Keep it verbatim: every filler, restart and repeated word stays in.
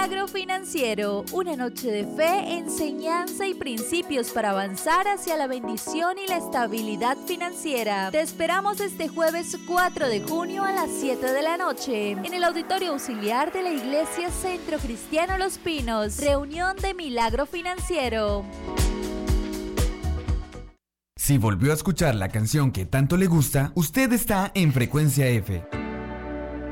Milagro Financiero, una noche de fe, enseñanza y principios para avanzar hacia la bendición y la estabilidad financiera. Te esperamos este jueves cuatro de junio a las siete de la noche en el Auditorio Auxiliar de la Iglesia Centro Cristiano Los Pinos. Reunión de Milagro Financiero. Si volvió a escuchar la canción que tanto le gusta, usted está en Frecuencia F.